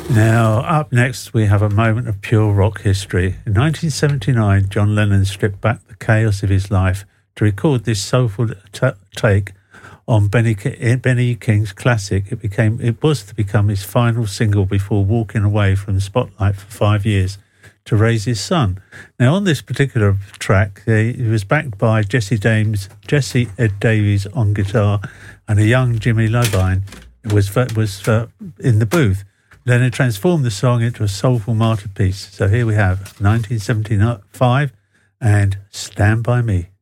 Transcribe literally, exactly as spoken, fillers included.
Now, up next, we have a moment of pure rock history. In nineteen seventy-nine, John Lennon stripped back the chaos of his life to record this soulful t- take on Benny, K- Benny King's classic. It became, it was to become his final single before walking away from the spotlight for five years to raise his son. Now, on this particular track, he was backed by Jesse Dames, Jesse Ed Davies on guitar, and a young Jimmy Levine was was uh, in the booth. Lennon transformed the song into a soulful masterpiece. So here we have nineteen seventy-five and Stand By Me.